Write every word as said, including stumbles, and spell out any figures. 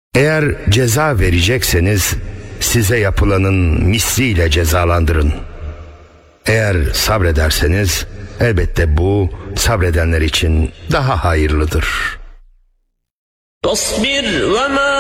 Eğer ceza verecekseniz size yapılanın misliyle cezalandırın. Eğer sabrederseniz elbette bu sabredenler için daha hayırlıdır.